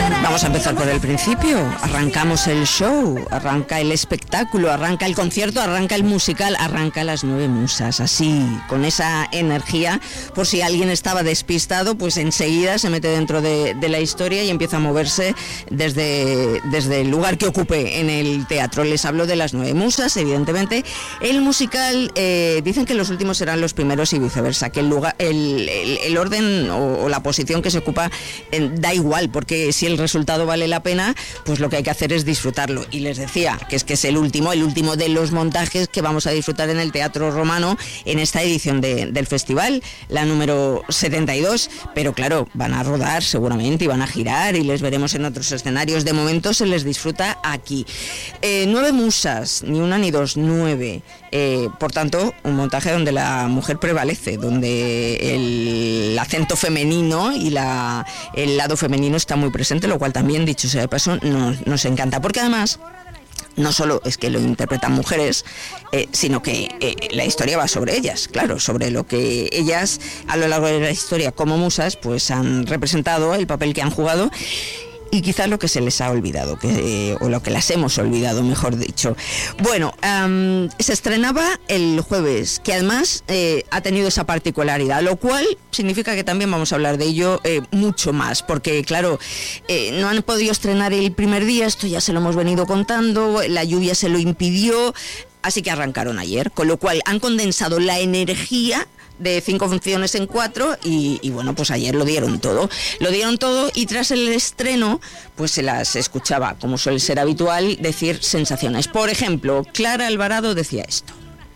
Vamos a empezar por el principio. Arrancamos el show, arranca el espectáculo, arranca el concierto, arranca el musical, arranca Las Nueve Musas. Así, con esa energía, por si alguien estaba despistado, pues enseguida se mete dentro de la historia y empieza a moverse desde el lugar que ocupe en el teatro. Les hablo de Las Nueve Musas, evidentemente. El musical, dicen que los últimos serán los primeros y viceversa, que el orden o la posición que se ocupa da igual, porque si el resultado vale la pena, pues lo que hay que hacer es disfrutarlo. Y les decía que es el último de los montajes que vamos a disfrutar en el Teatro Romano en esta edición del festival, la número 72, pero claro, van a rodar seguramente y van a girar y les veremos en otros escenarios. De momento se les disfruta aquí. 9 musas, ni una ni dos, 9. Por tanto, un montaje donde la mujer prevalece, donde el acento femenino y el lado femenino está muy presente, lo cual también, dicho sea de paso, nos encanta, porque además no solo es que lo interpretan mujeres, sino que la historia va sobre ellas, claro, sobre lo que ellas a lo largo de la historia como musas pues han representado, el papel que han jugado y quizás lo que se les ha olvidado, o lo que las hemos olvidado, mejor dicho. Bueno, se estrenaba el jueves, que además ha tenido esa particularidad, lo cual significa que también vamos a hablar de ello mucho más, porque claro, no han podido estrenar el primer día, esto ya se lo hemos venido contando, la lluvia se lo impidió, así que arrancaron ayer, con lo cual han condensado la energía de 5 funciones en 4 y bueno, pues ayer lo dieron todo y tras el estreno pues se las escuchaba, como suele ser habitual, decir sensaciones. Por ejemplo, Clara Alvarado decía esto.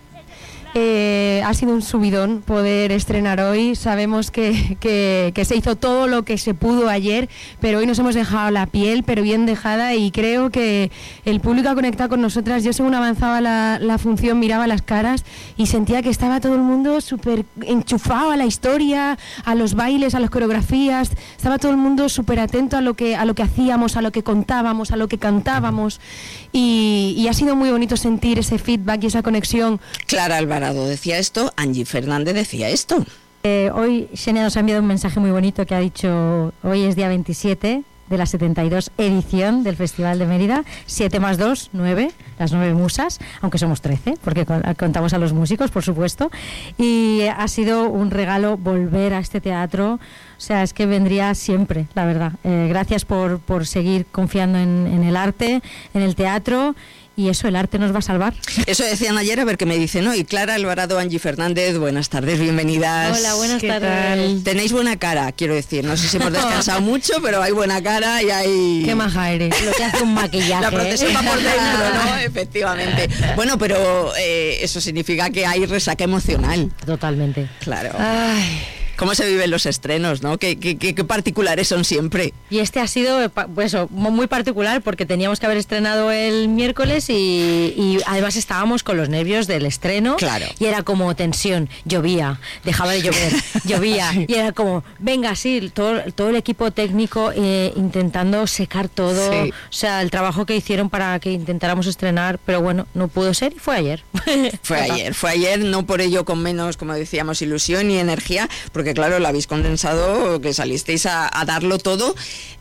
Ha sido un subidón poder estrenar hoy. Sabemos que se hizo todo lo que se pudo ayer, pero hoy nos hemos dejado la piel, pero bien dejada, y creo que el público ha conectado con nosotras. Yo, según avanzaba la función, miraba las caras y sentía que estaba todo el mundo súper enchufado a la historia, a los bailes, a las coreografías. Estaba todo el mundo súper atento a lo que hacíamos, a lo que contábamos, a lo que cantábamos, y ha sido muy bonito sentir ese feedback y esa conexión. Clara Alvarado decía esto, Angie Fernández decía esto. Hoy Xenia nos ha enviado un mensaje muy bonito que ha dicho: hoy es día 27 de la 72 edición del Festival de Mérida, 7 más 2, 9, las 9 musas, aunque somos 13, porque contamos a los músicos, por supuesto, y ha sido un regalo volver a este teatro. O sea, es que vendría siempre, la verdad. Gracias por seguir confiando en el arte, en el teatro. Y eso, el arte nos va a salvar. Eso decían ayer, a ver qué me dicen hoy. Clara Alvarado, Angie Fernández, buenas tardes, bienvenidas. Hola, buenas tardes. Tal? Tenéis buena cara, quiero decir. No sé si hemos descansado mucho, pero hay buena cara y hay... Qué maja eres. Lo que hace un maquillaje. La protesta va por dentro, ¿no? Efectivamente. Bueno, pero eso significa que hay resaca emocional. Totalmente. Claro. Ay. ¿Cómo se viven los estrenos, no? ¿Qué particulares son siempre? Y este ha sido pues, muy particular, porque teníamos que haber estrenado el miércoles y además estábamos con los nervios del estreno. Claro. Y era como tensión, llovía, dejaba de llover, llovía, y era como, venga, sí, todo el equipo técnico intentando secar todo, sí. O sea, el trabajo que hicieron para que intentáramos estrenar, pero bueno, no pudo ser y fue ayer. Fue ayer, no por ello con menos, como decíamos, ilusión y energía, porque claro, lo habéis condensado, que salisteis a darlo todo.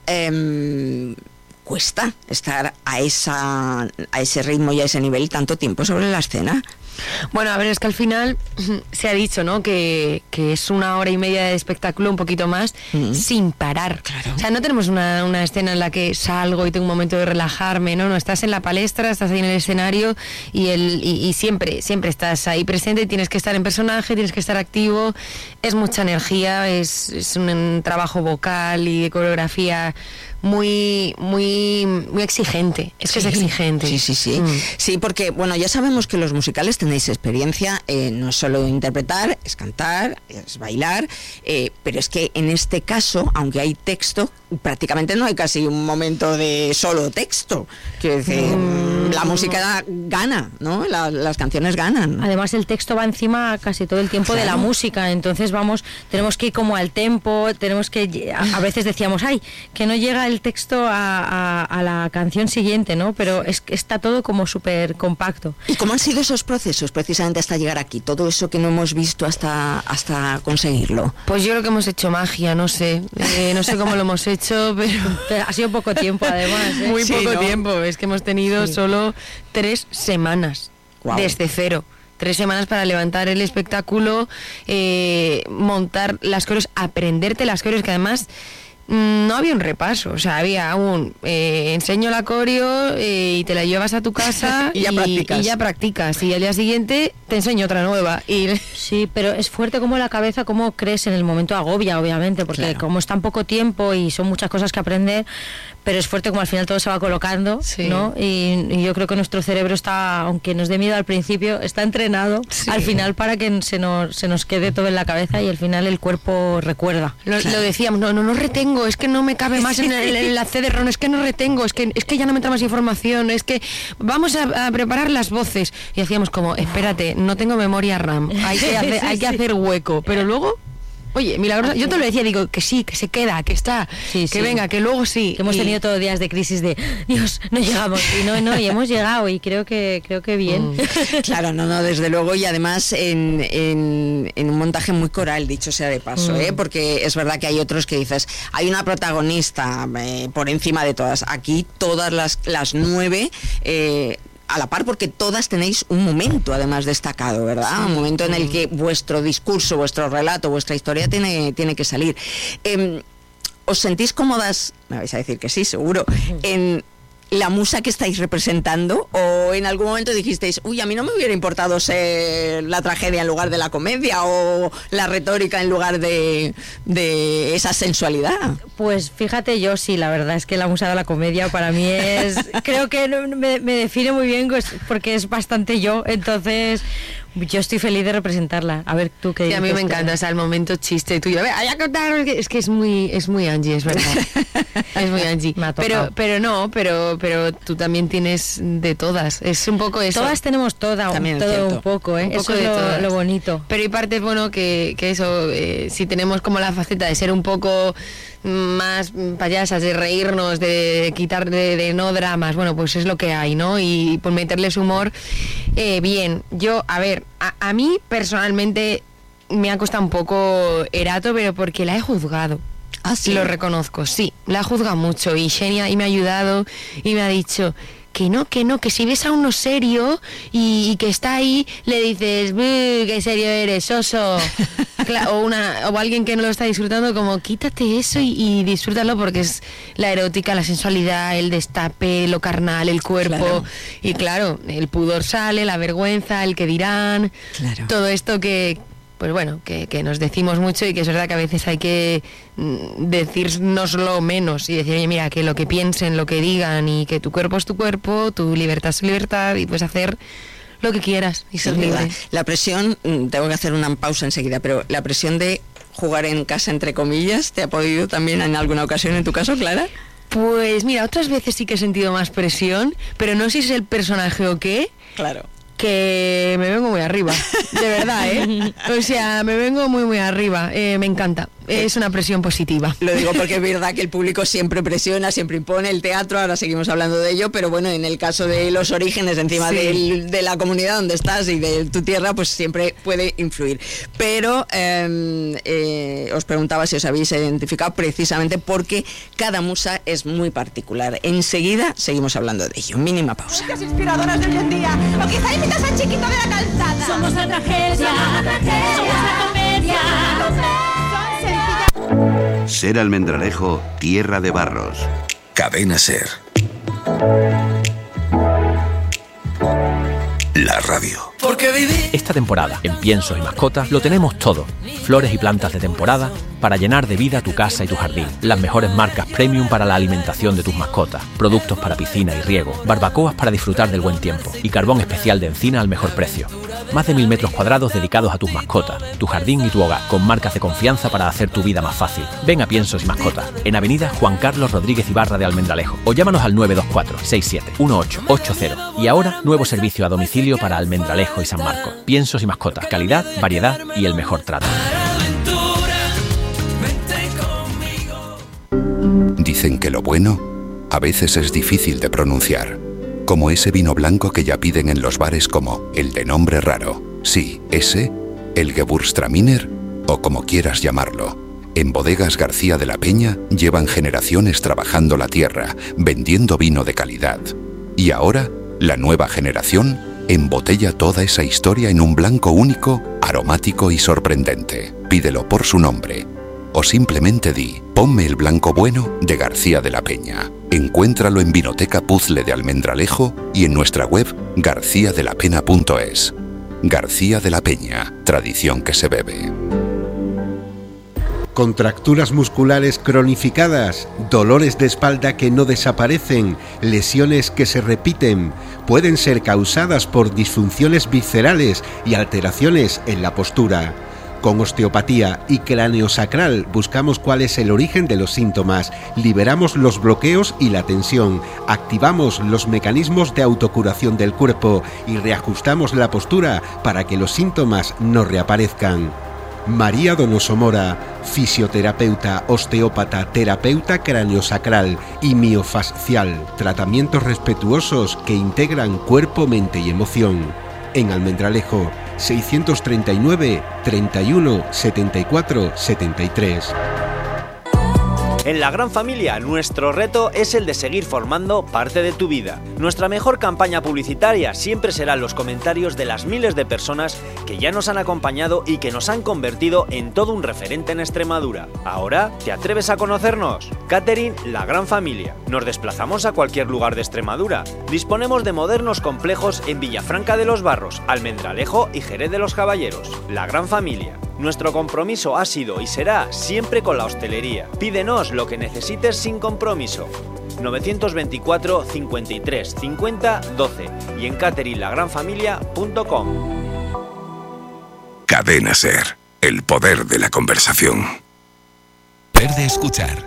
Cuesta estar a ese ritmo y a ese nivel tanto tiempo sobre la escena. Bueno, a ver, es que al final se ha dicho, ¿no?, que es 1 hora y media de espectáculo, un poquito más, sin parar. Claro. O sea, no tenemos una escena en la que salgo y tengo un momento de relajarme, no, estás en la palestra, estás ahí en el escenario y siempre estás ahí presente, tienes que estar en personaje, tienes que estar activo, es mucha energía, es un trabajo vocal y de coreografía muy exigente. Es que sí. Es exigente. Sí. Sí, porque, bueno, ya sabemos que los musicales tenéis experiencia, no es solo interpretar, es cantar, es bailar, pero es que en este caso, aunque hay texto, prácticamente no hay casi un momento de solo texto. Quiero decir, la música gana, ¿no? Las canciones ganan. Además el texto va encima casi todo el tiempo de la música, entonces tenemos que ir como al tempo, tenemos que, a veces decíamos, ay, que no llega el texto a la canción siguiente, ¿no? Pero está todo como súper compacto. ¿Y cómo han sido esos procesos precisamente hasta llegar aquí? Todo eso que no hemos visto hasta conseguirlo. Pues yo creo que hemos hecho magia, no sé cómo lo hemos hecho, pero ha sido poco tiempo además. Muy poco tiempo, es que hemos tenido solo 3 semanas desde cero. 3 semanas para levantar el espectáculo, montar las coreos, aprenderte las coreos, que además no había un repaso, o sea, había enseño la coreo y te la llevas a tu casa y ya practicas. Y al día siguiente te enseño otra nueva. Sí, pero es fuerte como la cabeza, como crees en el momento, agobia obviamente, porque como es tan poco tiempo y son muchas cosas que aprender, pero es fuerte como al final todo se va colocando, ¿no? Y yo creo que nuestro cerebro está, aunque nos dé miedo al principio, está entrenado al final para que se nos quede todo en la cabeza y al final el cuerpo recuerda. Lo decíamos, no retengo, es que no me cabe más en la CD-ROM, es que no retengo, es que ya no me entra más información, es que vamos a preparar las voces. Y hacíamos como, espérate, no tengo memoria RAM, hay que hacer hueco, pero luego... Oye, milagrosa, yo te lo decía, digo, que sí, que se queda, que está, que venga, que luego sí. Que hemos tenido todos días de crisis de, Dios, no llegamos, y hemos llegado, y creo que bien. Claro, no, desde luego, y además en un montaje muy coral, dicho sea de paso, porque es verdad que hay otros que dices, hay una protagonista por encima de todas, aquí todas las 9... a la par, porque todas tenéis un momento además destacado, ¿verdad? Un momento en el que vuestro discurso, vuestro relato, vuestra historia tiene que salir. ¿Os sentís cómodas? Me vais a decir que sí, seguro. En la musa que estáis representando, o en algún momento dijisteis, uy, a mí no me hubiera importado ser la tragedia en lugar de la comedia, o la retórica en lugar de esa sensualidad? Pues fíjate, yo sí, la verdad es que la musa de la comedia para mí creo que me define muy bien, porque es bastante yo, entonces... Yo estoy feliz de representarla. A ver, tú qué dices. Sí, a mí me encanta, o sea, el momento chiste tuyo. A ver, a contar, es que es muy Angie, es verdad. Es muy Angie. Pero tú también tienes de todas. Es un poco eso. Todas tenemos todo un poco, ¿eh? Eso es lo bonito. Pero hay partes, bueno, que eso, si tenemos como la faceta de ser un poco más payasas, de reírnos, de quitar de no dramas, bueno, pues es lo que hay, ¿no? Y por meterles humor, bien. Yo, a ver, a mí personalmente me ha costado un poco Erato, pero porque la he juzgado. ¿Ah, sí? Lo reconozco, sí, la he juzgado mucho, y Xenia me ha ayudado y me ha dicho que si ves a uno serio y que está ahí, le dices, qué serio eres, oso. O alguien que no lo está disfrutando, como quítate eso y disfrútalo, porque es la erótica, la sensualidad, el destape, lo carnal, el cuerpo. Claro. Y claro, el pudor sale, la vergüenza, el que dirán, todo esto que pues bueno, que nos decimos mucho, y que es verdad que a veces hay que decírnoslo menos y decir, oye, mira, que lo que piensen, lo que digan, y que tu cuerpo es tu cuerpo, tu libertad es tu libertad, y puedes hacer lo que quieras y ser libre. La presión, tengo que hacer una pausa enseguida, pero la presión de jugar en casa, entre comillas, ¿te ha podido también en alguna ocasión en tu caso, Clara? Pues mira, otras veces sí que he sentido más presión, pero no sé si es el personaje o qué. Claro. Que me vengo muy arriba, de verdad, ¿eh? O sea, me vengo muy arriba, me encanta. Es una presión positiva. Lo digo porque es verdad que el público siempre presiona, siempre impone, el teatro, ahora seguimos hablando de ello, pero bueno, en el caso de los orígenes, encima de la comunidad donde estás y de tu tierra, pues siempre puede influir. Pero os preguntaba si os habéis identificado, precisamente porque cada musa es muy particular. Enseguida seguimos hablando de ello. Mínima pausa. Las inspiradoras de hoy en día, o quizá imitas al chiquito de la calzada. Somos la tragedia, somos la comedia. Ser Almendralejo, tierra de barros. Cadena Ser. La radio. Esta temporada, en Piensos y Mascotas, lo tenemos todo. Flores y plantas de temporada para llenar de vida tu casa y tu jardín. Las mejores marcas premium para la alimentación de tus mascotas. Productos para piscina y riego. Barbacoas para disfrutar del buen tiempo. Y carbón especial de encina al mejor precio. Más de 1000 metros cuadrados dedicados a tus mascotas, tu jardín y tu hogar, con marcas de confianza para hacer tu vida más fácil. Ven a Piensos y Mascotas, en Avenida Juan Carlos Rodríguez Ibarra de Almendralejo, o llámanos al 924 67 1880. Y ahora, nuevo servicio a domicilio para Almendralejo y San Marcos. Piensos y Mascotas, calidad, variedad y el mejor trato. Dicen que lo bueno a veces es difícil de pronunciar, como ese vino blanco que ya piden en los bares como el de nombre raro. Sí, ese, el Gewürztraminer o como quieras llamarlo. En Bodegas García de la Peña llevan generaciones trabajando la tierra, vendiendo vino de calidad. Y ahora, la nueva generación embotella toda esa historia en un blanco único, aromático y sorprendente. Pídelo por su nombre. O simplemente di, ponme el blanco bueno de García de la Peña. Encuéntralo en Vinoteca Puzzle de Almendralejo y en nuestra web garciadelapena.es. García de la Peña, tradición que se bebe. Contracturas musculares cronificadas, dolores de espalda que no desaparecen, lesiones que se repiten, pueden ser causadas por disfunciones viscerales y alteraciones en la postura. Con osteopatía y craneosacral buscamos cuál es el origen de los síntomas, liberamos los bloqueos y la tensión, activamos los mecanismos de autocuración del cuerpo y reajustamos la postura para que los síntomas no reaparezcan. María Donoso Mora, fisioterapeuta, osteópata, terapeuta craneosacral y miofascial, tratamientos respetuosos que integran cuerpo, mente y emoción. En Almendralejo, 639 31 74 73. En La Gran Familia, nuestro reto es el de seguir formando parte de tu vida. Nuestra mejor campaña publicitaria siempre serán los comentarios de las miles de personas que ya nos han acompañado y que nos han convertido en todo un referente en Extremadura. ¿Ahora te atreves a conocernos? Catering La Gran Familia. Nos desplazamos a cualquier lugar de Extremadura. Disponemos de modernos complejos en Villafranca de los Barros, Almendralejo y Jerez de los Caballeros. La Gran Familia. Nuestro compromiso ha sido y será siempre con la hostelería. Pídenos lo que necesites sin compromiso. 924 53 50 12 y en cateringлагранфамилия.com. Cadena Ser, el poder de la conversación. Poder de escuchar.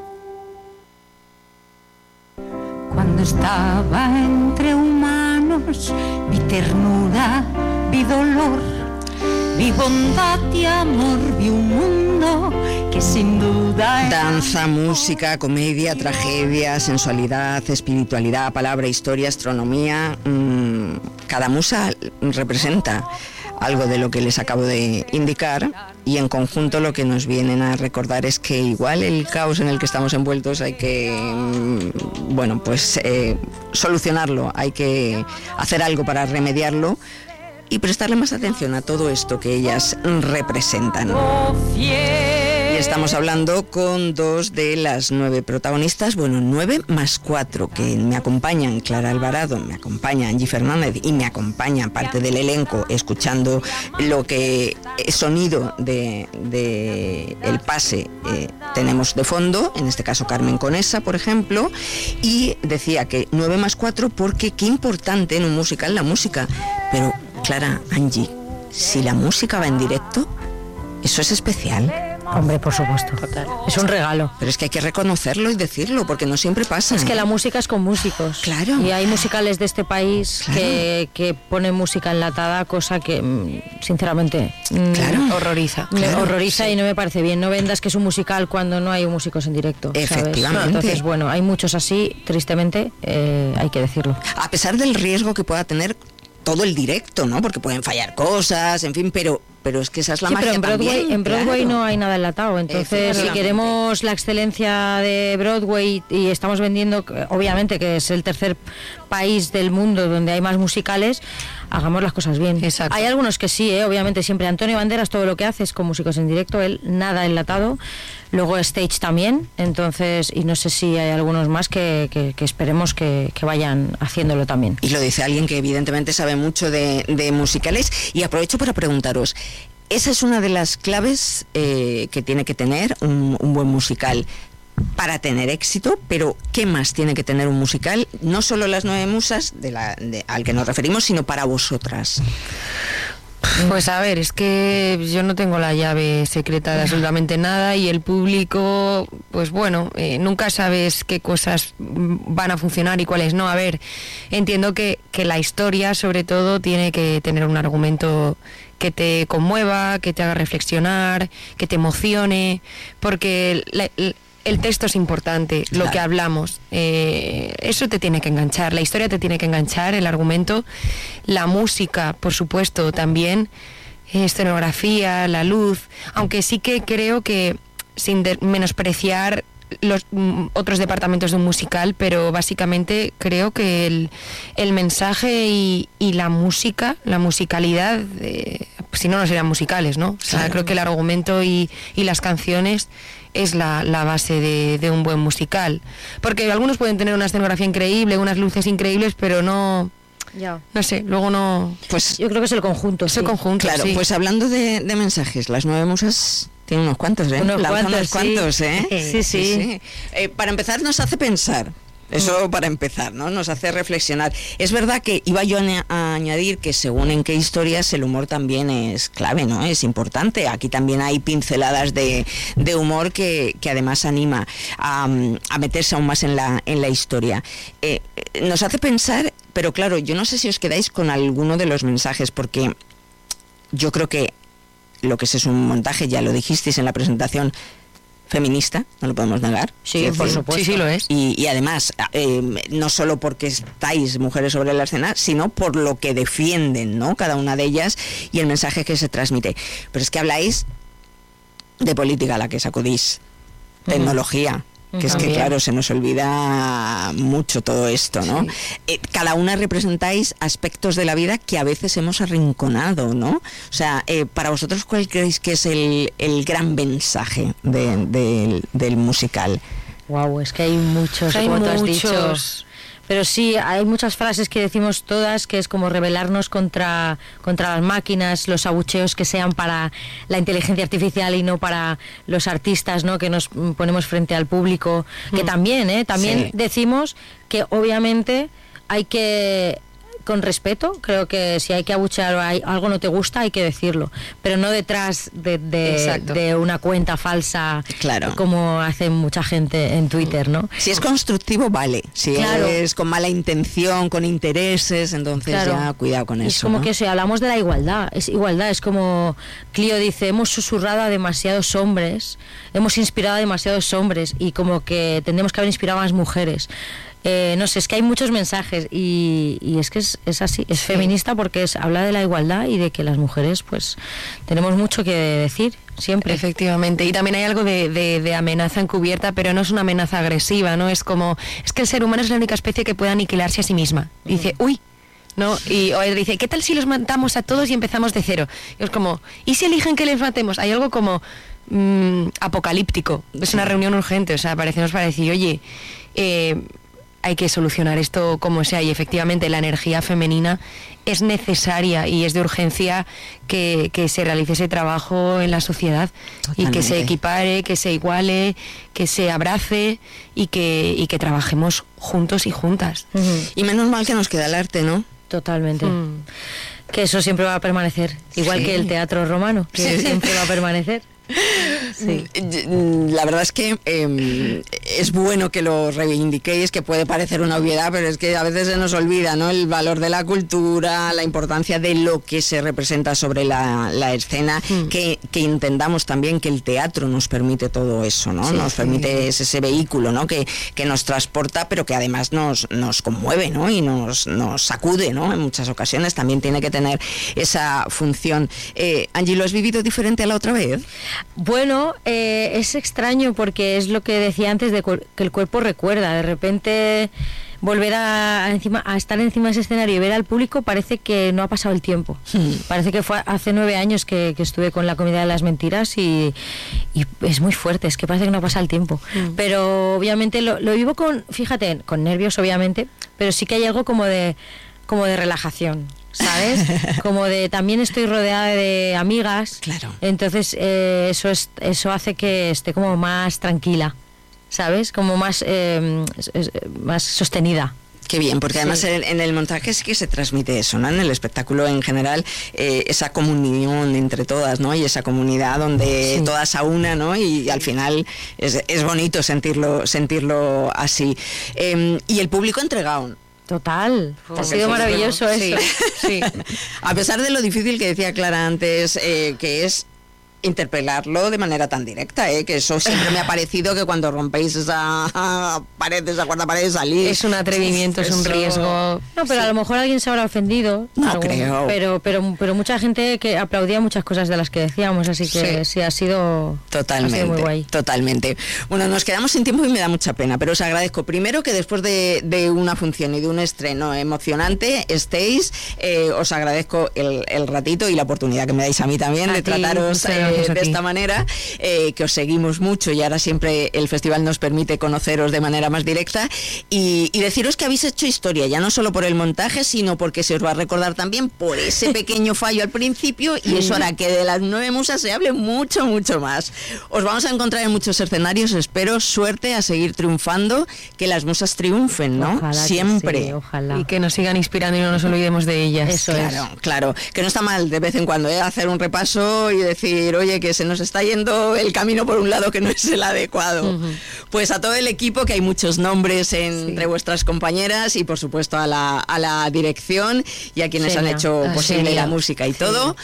Cuando estaba entre humanos, vi ternura, vi dolor, vi bondad y amor, vi un mundo que sin duda... Danza, música, comedia, tragedia, sensualidad, espiritualidad, palabra, historia, astronomía... cada musa representa algo de lo que les acabo de indicar y en conjunto lo que nos vienen a recordar es que igual el caos en el que estamos envueltos hay que, solucionarlo, hay que hacer algo para remediarlo y prestarle más atención a todo esto que ellas representan. Y estamos hablando con 2 de las 9 protagonistas, 9 más 4, que me acompañan, Clara Alvarado, me acompaña Angie Fernández y me acompaña parte del elenco escuchando lo que sonido de el pase tenemos de fondo, en este caso Carmen Conesa, por ejemplo, y decía que 9 más 4 porque qué importante en un musical la música, pero Clara, Angie, si la música va en directo, eso es especial. Hombre, por supuesto. Total. Es un regalo. Pero es que hay que reconocerlo y decirlo, porque no siempre pasa. Es que la música es con músicos. Claro. Y hay musicales de este país que ponen música enlatada, cosa que, sinceramente, horroriza. Claro, me horroriza y no me parece bien. No vendas que es un musical cuando no hay músicos en directo. Efectivamente. ¿sabes? Entonces, hay muchos así, tristemente, hay que decirlo. A pesar del riesgo que pueda tener todo el directo, ¿no? Porque pueden fallar cosas, en fin, pero es que esa es la magia también. En Broadway no hay nada enlatado, entonces si queremos la excelencia de Broadway y estamos vendiendo, obviamente que es el tercer país del mundo donde hay más musicales, hagamos las cosas bien. Exacto. Hay algunos que sí, obviamente siempre. Antonio Banderas todo lo que hace es con músicos en directo, él nada enlatado. Luego Stage también, entonces, y no sé si hay algunos más que esperemos que vayan haciéndolo también. Y lo dice alguien que evidentemente sabe mucho de musicales, y aprovecho para preguntaros, esa es una de las claves que tiene que tener un buen musical para tener éxito, pero ¿qué más tiene que tener un musical? No solo las 9 musas al que nos referimos, sino para vosotras. Pues a ver, es que yo no tengo la llave secreta de absolutamente nada y el público, pues bueno, nunca sabes qué cosas van a funcionar y cuáles no. A ver, entiendo que la historia sobre todo tiene que tener un argumento que te conmueva, que te haga reflexionar, que te emocione, porque el texto es importante, claro. Lo que hablamos, eso te tiene que enganchar, la historia te tiene que enganchar, el argumento, la música, por supuesto, también, escenografía, la luz, aunque sí que creo que, sin menospreciar los otros departamentos de un musical, pero básicamente creo que el mensaje y la música, la musicalidad, si no serían musicales, ¿no? O sea, claro. Creo que el argumento y las canciones es la base de un buen musical. Porque algunos pueden tener una escenografía increíble, unas luces increíbles, pero no... Ya. No sé, luego no... Pues yo creo que es el conjunto. Es el conjunto, claro, sí. Pues hablando de mensajes, las 9 musas tienen unos cuantos, ¿eh? Unos cuantos, ¿eh? Sí. Para empezar, nos hace pensar. Eso para empezar, ¿no? Nos hace reflexionar. Es verdad que iba yo a añadir que según en qué historias el humor también es clave, ¿no? Es importante. Aquí también hay pinceladas de humor que además anima a meterse aún más en la historia. Nos hace pensar, pero claro, yo no sé si os quedáis con alguno de los mensajes, porque yo creo que lo que es un montaje, ya lo dijisteis en la presentación, feminista, no lo podemos negar. Sí, por supuesto. Sí, lo es. Y además, no solo porque estáis mujeres sobre la escena, sino por lo que defienden, ¿no? Cada una de ellas y el mensaje que se transmite. Pero es que habláis de política a la que sacudís, tecnología, que es que, claro, se nos olvida mucho todo esto, ¿no? Sí. Cada una representáis aspectos de la vida que a veces hemos arrinconado, ¿no? O sea, para vosotros, ¿cuál creéis que es el gran mensaje del musical? Wow, es que hay muchos, como tú has dicho. Pero sí, hay muchas frases que decimos todas, que es como rebelarnos contra las máquinas, los abucheos que sean para la inteligencia artificial y no para los artistas, ¿no? Que nos ponemos frente al público, que también sí. Decimos que obviamente hay que, con respeto, creo que si hay que abuchear o algo no te gusta, hay que decirlo, pero no detrás de una cuenta falsa, claro, como hace mucha gente en Twitter, ¿no? Si es constructivo, vale. Si es con mala intención, con intereses, entonces ya cuidado con eso. Es como, ¿no? Que si hablamos de la igualdad, es como Clio dice, hemos susurrado a demasiados hombres, hemos inspirado a demasiados hombres y como que tendríamos que haber inspirado a más mujeres. No sé, es que hay muchos mensajes y es que es así, es feminista porque habla de la igualdad y de que las mujeres pues tenemos mucho que decir siempre. Efectivamente, y también hay algo de amenaza encubierta, pero no es una amenaza agresiva, ¿no? Es que el ser humano es la única especie que puede aniquilarse a sí misma. Dice, uy, ¿no? Y o él dice, ¿qué tal si los matamos a todos y empezamos de cero? Y es como, ¿y si eligen que les matemos? Hay algo como apocalíptico, es una reunión urgente, o sea, nos parece, oye, hay que solucionar esto como sea, y efectivamente la energía femenina es necesaria y es de urgencia que se realice ese trabajo en la sociedad. Totalmente. Y que se equipare, que se iguale, que se abrace y que trabajemos juntos y juntas. Y menos mal que nos queda el arte, ¿no? Totalmente. Que eso siempre va a permanecer, igual que el teatro romano, que siempre va a permanecer. Sí. La verdad es que es bueno que lo reivindiquéis, que puede parecer una obviedad, pero es que a veces se nos olvida, ¿no? El valor de la cultura, la importancia de lo que se representa sobre la escena, que entendamos también que el teatro nos permite todo eso, ¿no? Sí, nos permite ese vehículo, ¿no? Que nos transporta, pero que además nos conmueve, ¿no? Y nos sacude, ¿no? En muchas ocasiones también tiene que tener esa función. Angie, ¿lo has vivido diferente a la otra vez? Bueno, es extraño porque es lo que decía antes de que el cuerpo recuerda. De repente volver a estar encima de ese escenario y ver al público parece que no ha pasado el tiempo. Parece que fue hace 9 años que estuve con la Comedia de las Mentiras y es muy fuerte, es que parece que no pasa el tiempo. Pero obviamente lo vivo con nervios obviamente, pero sí que hay algo como de relajación, ¿sabes? Como de también estoy rodeada de amigas, claro. Entonces eso hace que esté como más tranquila, ¿sabes? Como más sostenida. Qué bien, porque además en el montaje sí que se transmite eso, ¿no? En el espectáculo en general, esa comunión entre todas, ¿no? Y esa comunidad donde todas a una, ¿no? Y al final es bonito sentirlo así. Y el público entregado. Total, ha sido maravilloso eso. Sí. A pesar de lo difícil que decía Clara antes, que es interpelarlo de manera tan directa, que eso siempre me ha parecido que cuando rompéis esa cuarta pared salís. Es un atrevimiento, es un riesgo. No, pero a lo mejor alguien se habrá ofendido. No creo. Pero mucha gente que aplaudía muchas cosas de las que decíamos, así que sí ha sido totalmente, muy guay. Totalmente. Bueno, nos quedamos sin tiempo y me da mucha pena, pero os agradezco primero que después de una función y de un estreno emocionante estéis, os agradezco el ratito y la oportunidad que me dais a mí también de trataros de esta manera, que os seguimos mucho y ahora siempre el festival nos permite conoceros de manera más directa y deciros que habéis hecho historia, ya no solo por el montaje, sino porque se os va a recordar también por ese pequeño fallo al principio, y eso hará que de las 9 musas se hable mucho, mucho más. Os vamos a encontrar en muchos escenarios, espero suerte a seguir triunfando, que las musas triunfen, ¿no? Ojalá siempre. Sí, ojalá. Y que nos sigan inspirando y no nos olvidemos de ellas. Eso Claro, que no está mal de vez en cuando hacer un repaso y decir, oye, que se nos está yendo el camino por un lado que no es el adecuado. Pues a todo el equipo, que hay muchos nombres entre vuestras compañeras, y por supuesto a la dirección y a quienes han hecho posible la música y todo.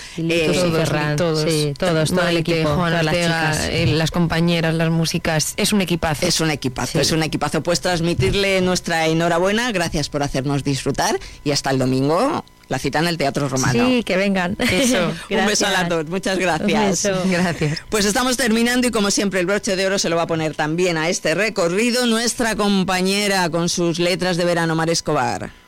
Todos, todo el equipo, Juan Ortega, las compañeras, las músicas, es un equipazo. Es un equipazo. Pues transmitirle nuestra enhorabuena, gracias por hacernos disfrutar y hasta el domingo. La cita en el Teatro Romano. Sí, que vengan. Eso. Un beso a las dos. Muchas gracias. Gracias. Pues estamos terminando y como siempre el broche de oro se lo va a poner también a este recorrido nuestra compañera con sus letras de verano, Mar Escobar.